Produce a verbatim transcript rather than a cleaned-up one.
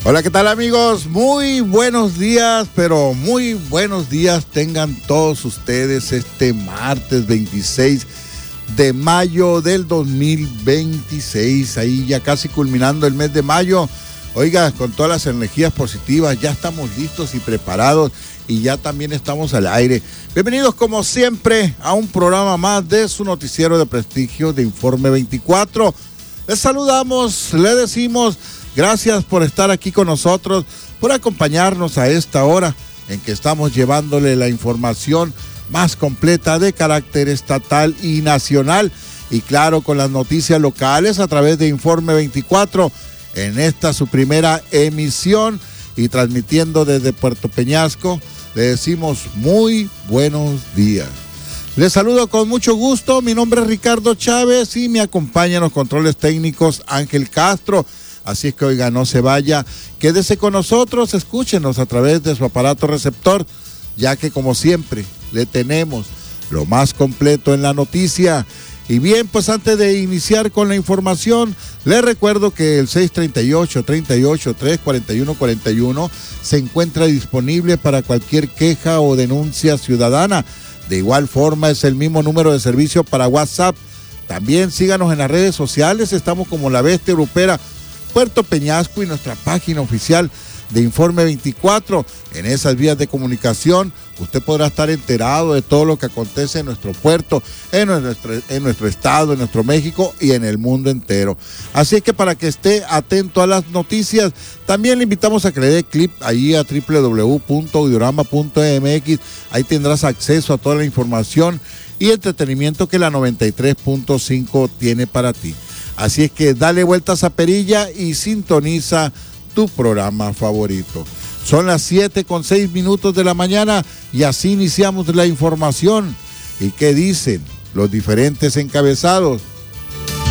Hola, ¿qué tal amigos? Muy buenos días, pero muy buenos días tengan todos ustedes este martes veintiséis de mayo del dos mil veintiséis, ahí ya casi culminando el mes de mayo. Oiga, con todas las energías positivas, ya estamos listos y preparados y ya también estamos al aire. Bienvenidos como siempre a un programa más de su noticiero de prestigio de Informe veinticuatro. Les saludamos, le decimos gracias por estar aquí con nosotros, por acompañarnos a esta hora en que estamos llevándole la información más completa de carácter estatal y nacional. Y claro, con las noticias locales a través de Informe veinticuatro, en esta su primera emisión y transmitiendo desde Puerto Peñasco, le decimos muy buenos días. Les saludo con mucho gusto, mi nombre es Ricardo Chávez y me acompaña en los controles técnicos Ángel Castro. Así es que, oiga, no se vaya, quédese con nosotros, escúchenos a través de su aparato receptor, ya que como siempre le tenemos lo más completo en la noticia. Y bien, pues antes de iniciar con la información, les recuerdo que el seis tres ocho, tres ocho tres, cuatro uno cuatro uno se encuentra disponible para cualquier queja o denuncia ciudadana. De igual forma, es el mismo número de servicio para WhatsApp. También síganos en las redes sociales, estamos como La Bestia Grupera Puerto Peñasco y nuestra página oficial de Informe veinticuatro. En esas vías de comunicación usted podrá estar enterado de todo lo que acontece en nuestro puerto, en nuestro, en nuestro estado, en nuestro México y en el mundo entero. Así es que para que esté atento a las noticias, también le invitamos a que le dé clic ahí a doble u doble u doble u punto audiorama punto eme equis. Ahí tendrás acceso a toda la información y entretenimiento que la noventa y tres punto cinco tiene para ti. Así es que dale vueltas a perilla y sintoniza tu programa favorito. Son las siete con seis minutos de la mañana y así iniciamos la información. ¿Y qué dicen los diferentes encabezados?